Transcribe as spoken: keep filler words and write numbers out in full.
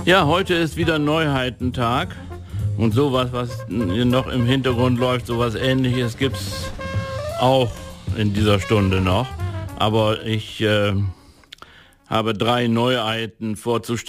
Ja, heute ist wieder Neuheitentag und sowas, was noch im Hintergrund läuft, sowas Ähnliches gibt es auch in dieser Stunde noch. Aber ich äh, habe drei Neuheiten vorzustellen.